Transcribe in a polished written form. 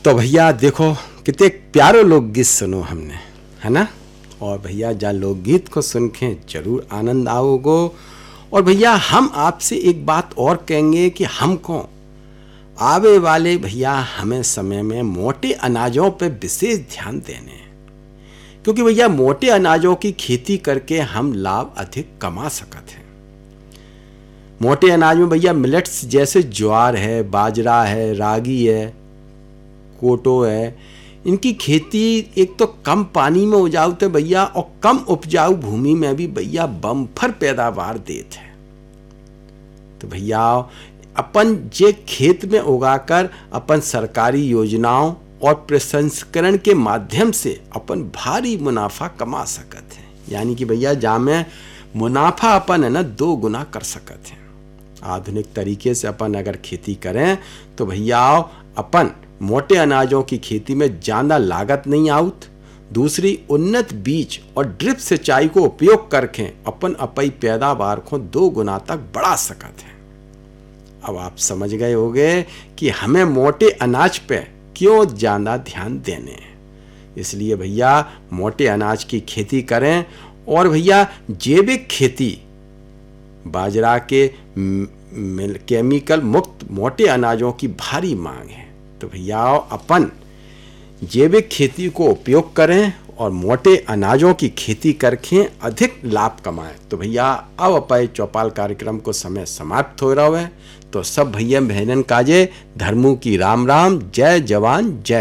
तो भैया देखो कितने प्यारे लोकगीत सुनो हमने, है ना। और भैया जा लोकगीत को सुन के जरूर आनंद आओगो। और भैया हम आपसे एक बात और कहेंगे कि हमको आवे वाले भैया हमें समय में मोटे अनाजों पे विशेष ध्यान देने हैं, क्योंकि भैया मोटे अनाजों की खेती करके हम लाभ अधिक कमा सकते हैं। मोटे अनाज में भैया मिलेट्स जैसे ज्वार है, बाजरा है, रागी है, कोटो है, इनकी खेती एक तो कम पानी में उपजाऊ भैया और कम उपजाऊ भूमि में भी भैया बम्फर पैदावार देते हैं। तो भैया अपन जे खेत में उगाकर अपन सरकारी योजनाओं और प्रसंस्करण के माध्यम से अपन भारी मुनाफा कमा सकते हैं। यानी कि भैया जहाँ में मुनाफा अपन है ना 2 गुना कर सकते हैं। आधुनिक तरीके से अपन अगर खेती करें तो भैया अपन मोटे अनाजों की खेती में ज़्यादा लागत नहीं आउत। दूसरी, उन्नत बीज और ड्रिप सिंचाई को उपयोग करके अपन अपनी पैदावार को 2 गुना तक बढ़ा सकते हैं। अब आप समझ गए होंगे कि हमें मोटे अनाज पे क्यों ज़्यादा ध्यान देने हैं। इसलिए भैया मोटे अनाज की खेती करें। और भैया जैविक खेती, बाजरा के केमिकल मुक्त मोटे अनाजों की भारी मांग है। तो भैया अपन जैविक खेती को उपयोग करें और मोटे अनाजों की खेती करके अधिक लाभ कमाएं। तो भैया अब अपन चौपाल कार्यक्रम को समय समाप्त हो रहा है। तो सब भैया बहनन काजे धर्मों की राम राम, जय जवान जय